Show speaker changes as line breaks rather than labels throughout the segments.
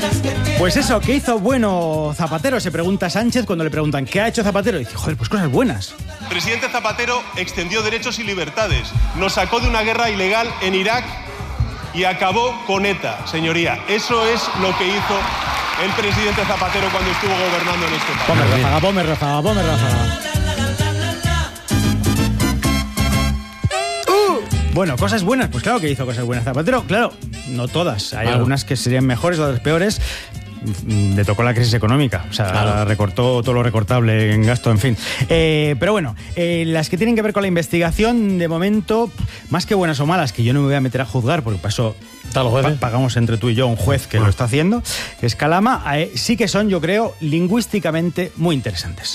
Pues eso, ¿qué hizo bueno Zapatero? Se pregunta Sánchez cuando le preguntan ¿qué ha hecho Zapatero? Y dice, joder, pues cosas buenas.
El presidente Zapatero extendió derechos y libertades, nos sacó de una guerra ilegal en Irak y acabó con ETA, señoría. Eso es lo que hizo el presidente Zapatero cuando estuvo gobernando en este país.
Ponme ráfaga. Bueno, cosas buenas, pues claro que hizo cosas buenas Zapatero, claro, no todas, hay algunas que serían mejores, otras peores. Le tocó la crisis económica, o sea, recortó todo lo recortable en gasto, en fin. Pero bueno, las que tienen que ver con la investigación, de momento, más que buenas o malas, que yo no me voy a meter a juzgar, porque para eso pagamos entre tú y yo un juez que lo está haciendo, que es Calama, sí que son, yo creo, lingüísticamente muy interesantes.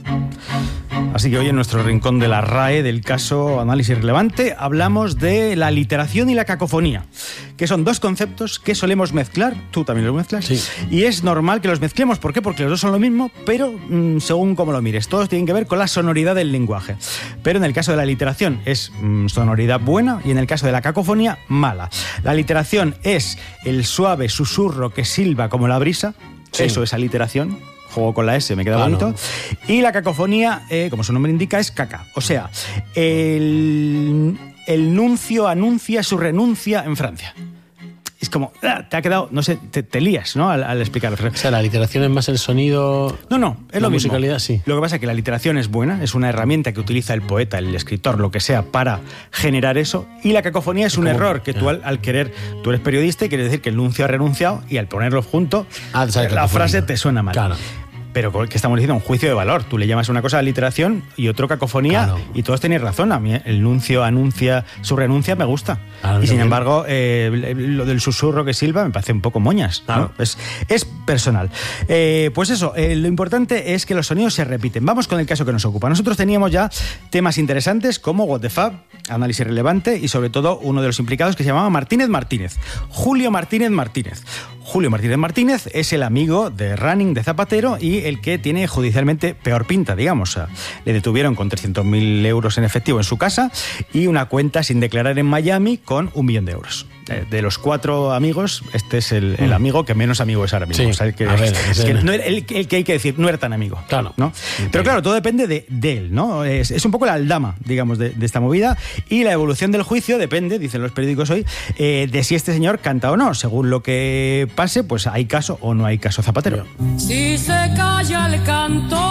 Así que hoy en nuestro rincón de la RAE del caso Análisis Relevante hablamos de la literación y la cacofonía, que son dos conceptos que solemos mezclar, tú también los mezclas, sí. Y es normal que los mezclemos, ¿por qué? Porque los dos son lo mismo, pero según cómo lo mires, todos tienen que ver con la sonoridad del lenguaje. Pero en el caso de la literación es sonoridad buena y en el caso de la cacofonía, mala. La literación es el suave susurro que silba como la brisa, sí. Eso es aliteración. Juego con la S, me queda bonito. Y la cacofonía, como su nombre indica, es caca. O sea, el nuncio anuncia su renuncia en Francia. Es como, te ha quedado, no sé, te lías, ¿no? Al explicarlo.
O sea, la literación es más el sonido...
No, es lo mismo.
La musicalidad, sí.
Lo que pasa es que la literación es buena, es una herramienta que utiliza el poeta, el escritor, lo que sea, para generar eso. Y la cacofonía es un error que tú al querer... Tú eres periodista y quiere decir que el nuncio ha renunciado y al ponerlo junto, la frase te suena mal. Claro. Pero que estamos diciendo un juicio de valor. Tú le llamas una cosa a literación y otro cacofonía, y todos tenéis razón. A mí el nuncio anuncia su renuncia me gusta. Y sin embargo, lo del susurro que silba me parece un poco moñas, ¿no? Es personal. Pues eso, lo importante es que los sonidos se repiten. Vamos con el caso que nos ocupa. Nosotros teníamos ya temas interesantes como What the Fab, Análisis Relevante y sobre todo uno de los implicados que se llamaba Martínez Martínez. Julio Martínez Martínez. Julio Martínez Martínez es el amigo de Running de Zapatero y el que tiene judicialmente peor pinta, digamos. Le detuvieron con 300.000 euros en efectivo en su casa y una cuenta sin declarar en Miami con 1 millón de euros. De los 4 amigos, este es el amigo que menos amigo es ahora mismo. Sí. O sea, el que hay que decir, no era tan amigo.
Claro.
¿No? Pero claro, todo depende de él, ¿no? Es un poco la aldama, digamos, de esta movida. Y la evolución del juicio depende, dicen los periódicos hoy, de si este señor canta o no. Según lo que pase, pues hay caso o no hay caso Zapatero.
Si se calla el cantor,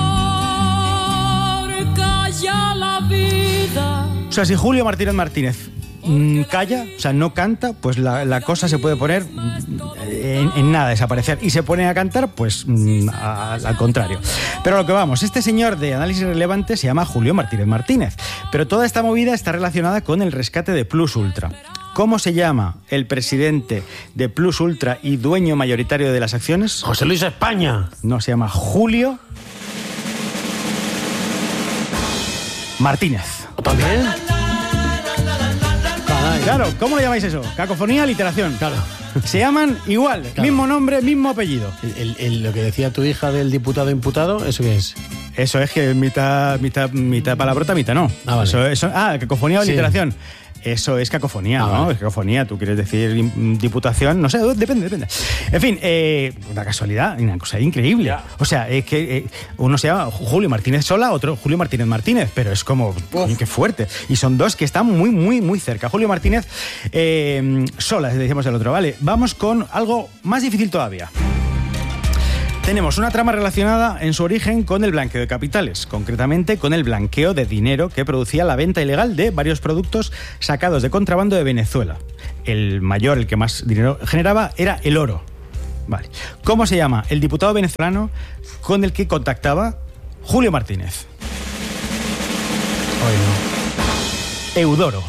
calla la vida.
O sea, si Julio Martínez Martínez calla, o sea, no canta, pues la cosa se puede poner en nada, desaparecer. Y se pone a cantar, pues al contrario. Pero a lo que vamos, este señor de Análisis Relevante se llama Julio Martínez Martínez. Pero toda esta movida está relacionada con el rescate de Plus Ultra. ¿Cómo se llama el presidente de Plus Ultra y dueño mayoritario de las acciones?
José Luis España.
No, se llama Julio Martínez.
¿También?
Claro, ¿cómo le llamáis eso? Cacofonía, literación.
Claro.
Se llaman igual, claro. Mismo nombre, mismo apellido.
Lo que decía tu hija del diputado imputado, ¿eso qué es?
Eso es que mitad palabrota, mitad no.
Vale.
Cacofonía o literación. Eso es cacofonía, ¿no?
Vale.
Es cacofonía, tú quieres decir diputación, no sé, depende. En fin, una casualidad, una cosa increíble. Ya. O sea, es que uno se llama Julio Martínez Sola, otro Julio Martínez Martínez, pero es como, qué fuerte. Y son dos que están muy, muy, muy cerca. Julio Martínez Sola, decíamos el otro, ¿vale? Vamos con algo más difícil todavía. Tenemos una trama relacionada en su origen con el blanqueo de capitales, concretamente con el blanqueo de dinero que producía la venta ilegal de varios productos sacados de contrabando de Venezuela. El mayor, el que más dinero generaba, era el oro. Vale. ¿Cómo se llama el diputado venezolano con el que contactaba Julio Martínez? Eudoro.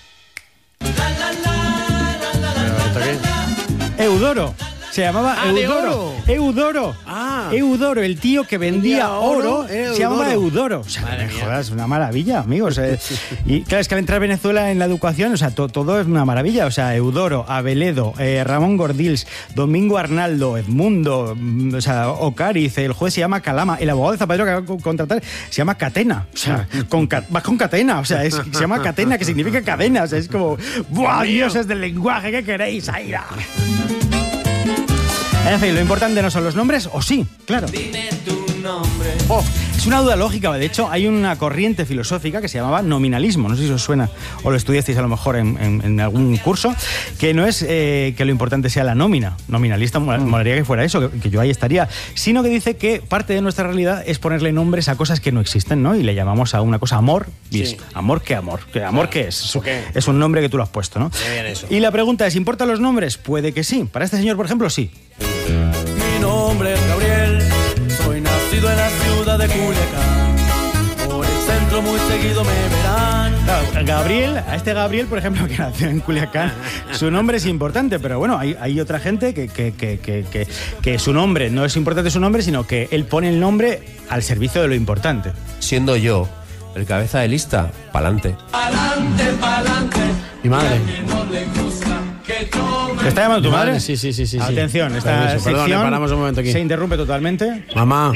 Eudoro. Se llamaba Eudoro. Eudoro. Eudoro, el tío que vendía oro se llamaba Eudoro. O sea, me jodas, una maravilla, amigos. Y claro, es que al entrar Venezuela en la educación, o sea, todo es una maravilla. O sea, Eudoro, Aveledo, Ramón Gordils, Domingo Arnaldo, Edmundo, o sea, Ocariz, el juez se llama Calama, el abogado de Zapatero que va a contratar se llama Catena. O sea, vas con Catena, o sea, se llama Catena, que significa cadena. O sea, es como, ¡buah, dioses del lenguaje! ¿Qué queréis? ¡Ahí! En fin, lo importante no son los nombres, o sí, claro.
Dime tu nombre.
Es una duda lógica. De hecho, hay una corriente filosófica que se llamaba nominalismo. No sé si os suena o lo estudiasteis a lo mejor en algún curso, que no es que lo importante sea la nómina. Nominalista molaría que fuera eso, que yo ahí estaría. Sino que dice que parte de nuestra realidad es ponerle nombres a cosas que no existen, ¿no? Y le llamamos a una cosa amor. Y
Sí.
es, ¿amor qué amor? ¿Amor qué es?
¿Eso qué?
Es un nombre que tú lo has puesto, ¿no?
Muy bien eso.
Y la pregunta es, ¿importan los nombres? Puede que sí. Para este señor, por ejemplo, sí.
Mi nombre es Gabriel, soy nacido en la ciudad de Culiacán. Por el centro muy seguido me verán.
Claro, a este Gabriel, por ejemplo, que nació en Culiacán, su nombre es importante, pero bueno, hay otra gente que su nombre no es importante su nombre, sino que él pone el nombre al servicio de lo importante.
Siendo yo el cabeza de lista, pa'lante.
Mi madre.
¿Te está llamando tu madre?
Sí.
Atención, esta
Permiso, perdón,
sección
paramos un momento aquí.
se interrumpe totalmente.
Mamá,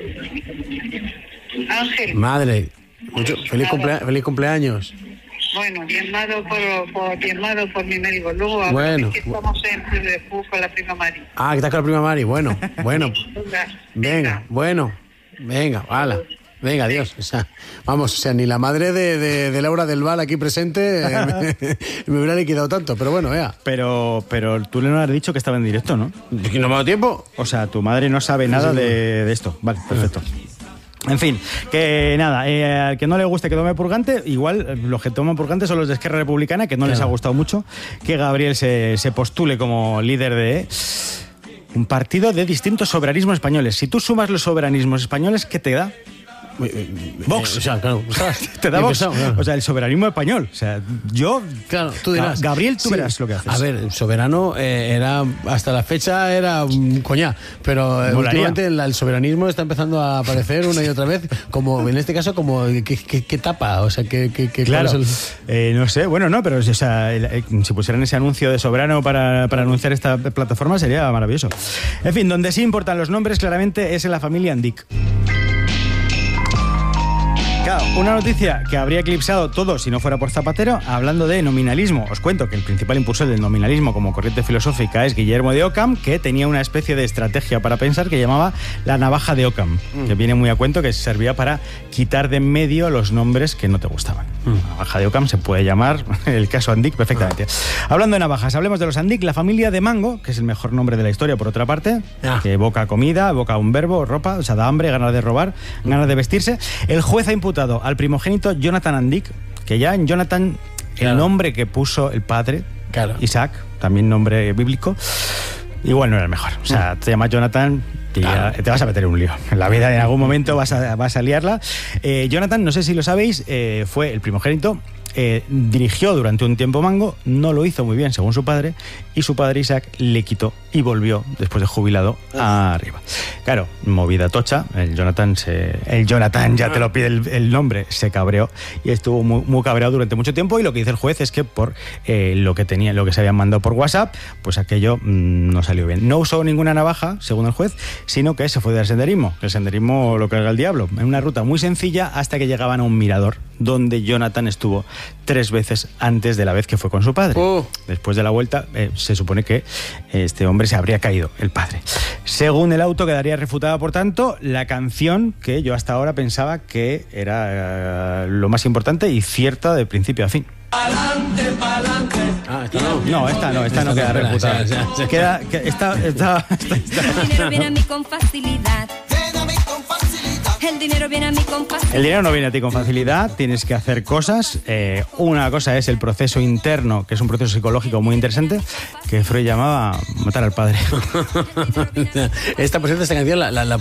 Ángel,
madre, feliz cumpleaños.
bueno, diezmado por mi médico. Luego
Bueno.
es que estamos en con la prima Mari.
Ah, que estás con la prima Mari. Bueno. Venga, hala. Venga, adiós. O sea, ni la madre de Laura del Val aquí presente me hubiera liquidado tanto, pero bueno, vea.
Pero tú le no has dicho que estaba en directo, ¿no?
¿Que no me ha dado tiempo?
O sea, tu madre no sabe nada de esto. Vale, perfecto. En fin, que nada, al que no le guste que tome purgante, igual los que toman purgante son los de Esquerra Republicana, que no les ha gustado mucho que Gabriel se postule como líder de un partido de distintos soberanismos españoles. Si tú sumas los soberanismos españoles, ¿qué te da? Vox.
O sea, claro.
Te da
Bien
Vox.
pensado, claro.
O sea, el soberanismo español. O sea, yo...
Claro, tú dirás.
Gabriel, tú
Sí.
verás lo que haces.
A ver, el soberano era, hasta la fecha era un coñá, pero
Molaría.
últimamente el soberanismo está empezando a aparecer una y otra vez, como en este caso, como ¿qué tapa? O sea,
Claro,
¿cuál es
no sé, bueno, no, pero o sea, si pusieran ese anuncio de soberano para anunciar esta plataforma sería maravilloso. En fin, donde sí importan los nombres claramente es en la familia Andic. Claro, una noticia que habría eclipsado todo si no fuera por Zapatero, hablando de nominalismo. Os cuento que el principal impulsor del nominalismo como corriente filosófica es Guillermo de Ockham, que tenía una especie de estrategia para pensar que llamaba la navaja de Ockham, que viene muy a cuento, que servía para quitar de en medio los nombres que no te gustaban. La navaja de Ockham se puede llamar el caso Andic perfectamente. Hablando de navajas, hablemos de los Andic, la familia de Mango, que es el mejor nombre de la historia por otra parte, que evoca comida, evoca un verbo, ropa, o sea, da hambre, ganas de robar, ganas de vestirse. El juez ha imputado al primogénito Jonathan Andic, que ya en Jonathan, el nombre que puso el padre, Isaac, también nombre bíblico, igual no era el mejor. O sea, te llamas Jonathan y ya te vas a meter en un lío. En la vida en algún momento vas a liarla. Jonathan, no sé si lo sabéis, fue el primogénito. Dirigió durante un tiempo Mango, no lo hizo muy bien según su padre, y su padre Isaac le quitó y volvió después de jubilado arriba. Claro, movida tocha, el Jonathan ya te lo pide el nombre, se cabreó y estuvo muy cabreado durante mucho tiempo, y lo que dice el juez es que por lo que se habían mandado por WhatsApp, pues aquello no salió bien. No usó ninguna navaja, según el juez, sino que se fue del senderismo. El senderismo lo carga el diablo, en una ruta muy sencilla hasta que llegaban a un mirador donde Jonathan estuvo 3 veces antes de la vez que fue con su padre. Después de la vuelta, se supone que este hombre se habría caído, el padre. Según el auto, quedaría refutada, por tanto, la canción que yo hasta ahora pensaba que era lo más importante y cierta de principio a fin. Esta no queda refutada.
El dinero viene a mí con facilidad. El dinero viene a mí con facilidad.
El dinero no viene a ti con facilidad, tienes que hacer cosas. Una cosa es el proceso interno, que es un proceso psicológico muy interesante, que Freud llamaba matar al padre.
Por cierto, esta canción la